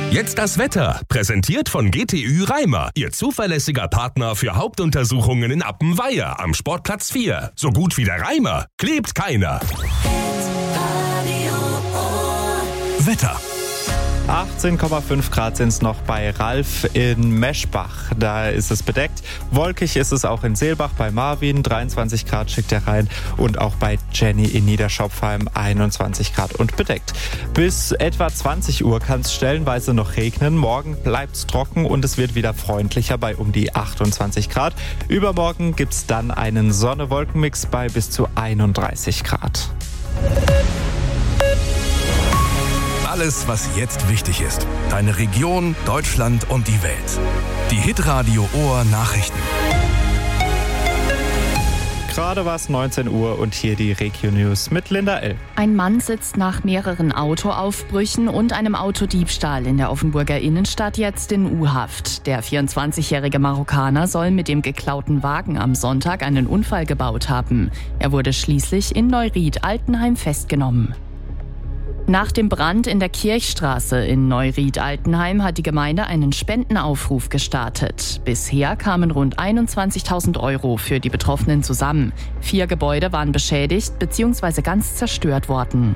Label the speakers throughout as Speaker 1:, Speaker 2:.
Speaker 1: Jetzt das Wetter, präsentiert von GTÜ Reimer, Ihr zuverlässiger Partner für Hauptuntersuchungen in Appenweier am Sportplatz 4. So gut wie der Reimer, klebt keiner. Wetter.
Speaker 2: 18,5 Grad sind es noch bei Ralf in Meschbach. Da ist es bedeckt. Wolkig ist es auch in Seelbach bei Marvin. 23 Grad schickt er rein. Und auch bei Jenny in Niederschopfheim 21 Grad und bedeckt. Bis etwa 20 Uhr kann es stellenweise noch regnen. Morgen bleibt es trocken und es wird wieder freundlicher bei um die 28 Grad. Übermorgen gibt es dann einen Sonne-Wolken-Mix bei bis zu 31 Grad.
Speaker 1: Alles, was jetzt wichtig ist. Deine Region, Deutschland und die Welt. Die Hitradio Ohr Nachrichten.
Speaker 2: Gerade war es 19 Uhr und hier die Regio-News mit Linda L.
Speaker 3: Ein Mann sitzt nach mehreren Autoaufbrüchen und einem Autodiebstahl in der Offenburger Innenstadt jetzt in U-Haft. Der 24-jährige Marokkaner soll mit dem geklauten Wagen am Sonntag einen Unfall gebaut haben. Er wurde schließlich in Neuried-Altenheim festgenommen. Nach dem Brand in der Kirchstraße in Neuried-Altenheim hat die Gemeinde einen Spendenaufruf gestartet. Bisher kamen rund 21.000 Euro für die Betroffenen zusammen. 4 Gebäude waren beschädigt bzw. ganz zerstört worden.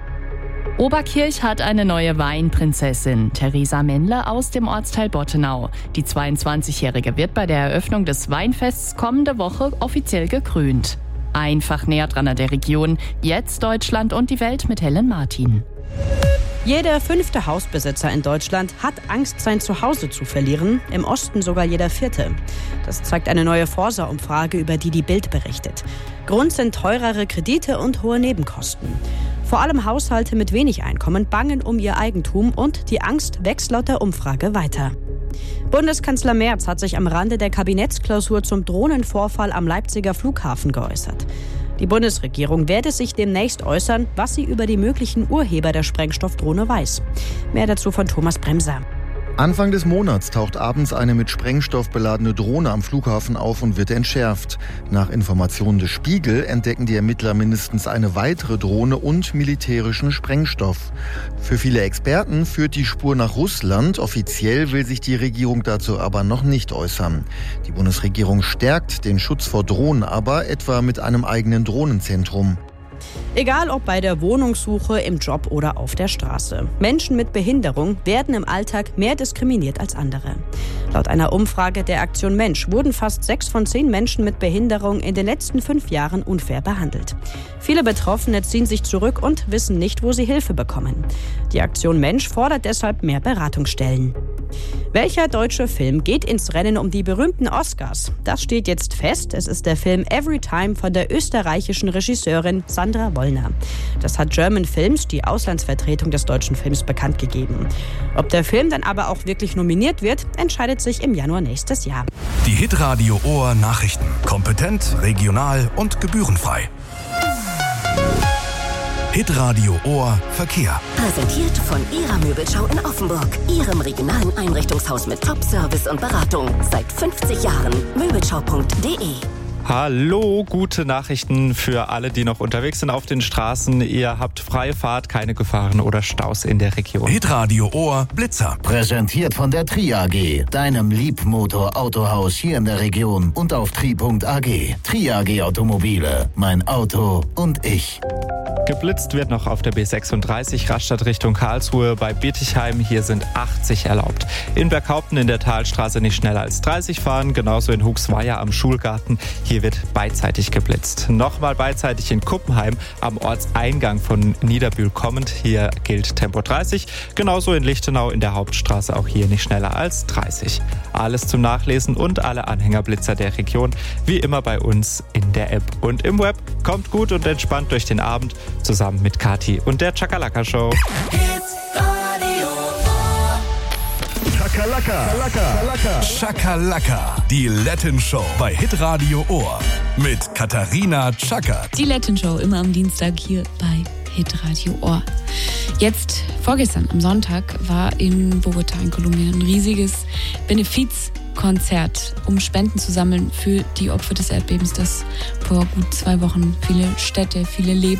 Speaker 3: Oberkirch hat eine neue Weinprinzessin, Theresa Mendler aus dem Ortsteil Bottenau. Die 22-Jährige wird bei der Eröffnung des Weinfests kommende Woche offiziell gekrönt. Einfach näher dran an der Region. Jetzt Deutschland und die Welt mit Helen Martin.
Speaker 4: Jeder 5. Hausbesitzer in Deutschland hat Angst, sein Zuhause zu verlieren. Im Osten sogar jeder 4. Das zeigt eine neue Forsa-Umfrage, über die Bild berichtet. Grund sind teurere Kredite und hohe Nebenkosten. Vor allem Haushalte mit wenig Einkommen bangen um ihr Eigentum und die Angst wächst laut der Umfrage weiter. Bundeskanzler Merz hat sich am Rande der Kabinettsklausur zum Drohnenvorfall am Leipziger Flughafen geäußert. Die Bundesregierung werde sich demnächst äußern, was sie über die möglichen Urheber der Sprengstoffdrohne weiß. Mehr dazu von Thomas Bremser.
Speaker 5: Anfang des Monats taucht abends eine mit Sprengstoff beladene Drohne am Flughafen auf und wird entschärft. Nach Informationen des Spiegel entdecken die Ermittler mindestens eine weitere Drohne und militärischen Sprengstoff. Für viele Experten führt die Spur nach Russland. Offiziell will sich die Regierung dazu aber noch nicht äußern. Die Bundesregierung stärkt den Schutz vor Drohnen aber, etwa mit einem eigenen Drohnenzentrum.
Speaker 4: Egal ob bei der Wohnungssuche, im Job oder auf der Straße. Menschen mit Behinderung werden im Alltag mehr diskriminiert als andere. Laut einer Umfrage der Aktion Mensch wurden fast 6 von 10 Menschen mit Behinderung in den letzten 5 Jahren unfair behandelt. Viele Betroffene ziehen sich zurück und wissen nicht, wo sie Hilfe bekommen. Die Aktion Mensch fordert deshalb mehr Beratungsstellen. Welcher deutsche Film geht ins Rennen um die berühmten Oscars? Das steht jetzt fest. Es ist der Film Everytime von der österreichischen Regisseurin Sandra Wollner. Das hat German Films, die Auslandsvertretung des deutschen Films, bekannt gegeben. Ob der Film dann aber auch wirklich nominiert wird, entscheidet sich im Januar nächstes Jahr.
Speaker 1: Die Hitradio Ohr Nachrichten. Kompetent, regional und gebührenfrei. Hitradio Ohr Verkehr.
Speaker 6: Präsentiert von Ihrer Möbelschau in Offenburg. Ihrem regionalen Einrichtungshaus mit Top-Service und Beratung. Seit 50 Jahren. Möbelschau.de.
Speaker 2: Hallo, gute Nachrichten für alle, die noch unterwegs sind auf den Straßen. Ihr habt freie Fahrt, keine Gefahren oder Staus in der Region.
Speaker 1: Hitradio Ohr Blitzer.
Speaker 7: Präsentiert von der Tri AG, deinem Liebmotor-Autohaus hier in der Region und auf tri.ag. Tri AG Automobile, mein Auto und ich.
Speaker 2: Geblitzt wird noch auf der B36 Rastatt Richtung Karlsruhe bei Bietigheim. Hier sind 80 erlaubt. In Berghaupten in der Talstraße nicht schneller als 30 fahren. Genauso in Huxweier am Schulgarten. Hier wird beidseitig geblitzt. Nochmal beidseitig in Kuppenheim am Ortseingang von Niederbühl kommend. Hier gilt Tempo 30. Genauso in Lichtenau in der Hauptstraße. Auch hier nicht schneller als 30. Alles zum Nachlesen und alle Anhängerblitzer der Region wie immer bei uns in der App und im Web. Kommt gut und entspannt durch den Abend. Zusammen mit Kati und der Chakalaka Show.
Speaker 1: Chakalaka. Chakalaka. Die Latin Show bei Hitradio Ohr. Mit Katharina Chackert.
Speaker 8: Die Latin Show immer am Dienstag hier bei Hitradio Ohr. Jetzt, vorgestern am Sonntag, war in Bogotá in Kolumbien ein riesiges Benefizkonzert, um Spenden zu sammeln für die Opfer des Erdbebens, das vor gut 2 Wochen viele Städte, viele Leben